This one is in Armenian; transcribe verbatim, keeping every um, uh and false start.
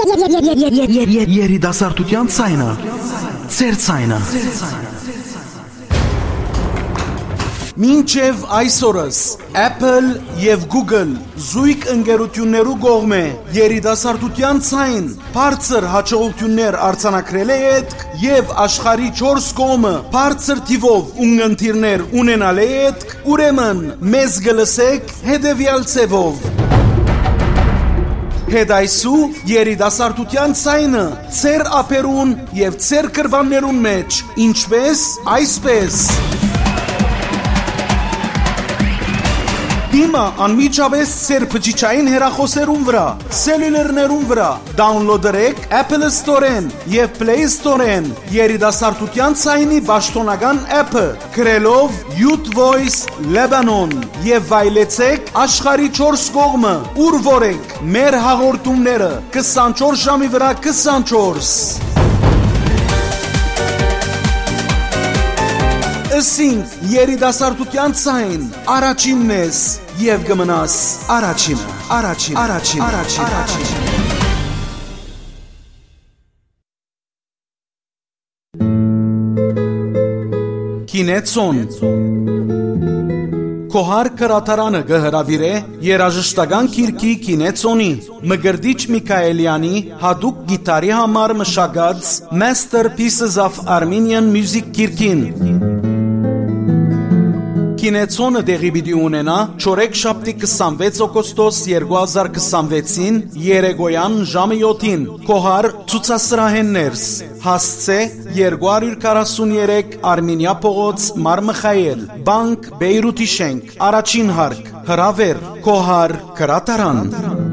Երիտասարդության ցայնը, ծեր ցայնը։ Մինչև այսօրս Apple և Google զույգ ընկերություններու կողմէ երիտասարդության ցայն բարձր հաջողություններ արձանագրել է ետք և աշխարհի չորս կողմը բարձր թիվով ունգընտիրներ ունենալ է ետք, ուրեմն մեզ գլսեք հետևյալ ձևով։ Հետայսու երիտասարդության ցայնը ծեր ափերուն և ծեր կրվաններուն մեջ, ինչպես այսպես։ Հիմա անմիջապես ծեր բջիջային հեռախոսերուն վրա, սելյուլերներուն վրա դաունլոդերեք Apple Store-են և Play Store-են երիտասարդության ցայնի պաշտոնական app-ը, գրելով Youth Voice Lebanon և վայելեցեք աշխարհի չորս կողմը, ուր որ եք մեր հաղորդումները քսանչորս ժամի վրա քսանչորս։ Ասինք երիտասարդության ցայն առաջինն ես և գմնաս առաջինը, առաջին, առաջին, առաջին, առաջին։ Կինեցոն Քոհար կրատարանը գհրավիրե երաժշտական քիրքի Կինեցոնի Մգրդիչ Միքայելյանի հադուկ գիտարի համար մշակած Masterpieces of Armenian Music քիրքին Կինեցոնը դեղի պիտի ունենա չորեքշաբթի քսանվեց օգոստոս երկու հազար քսանվեցին երեկոյան ժամը յոթին Քոհար ցուցասրահեններս հասցե երկու հարյուր քառասուններեք Արմենիա փողոց Մար Միխայել բանկ Բեյրութի շենք առաջին հարկ հրավեր Քոհար կրատարան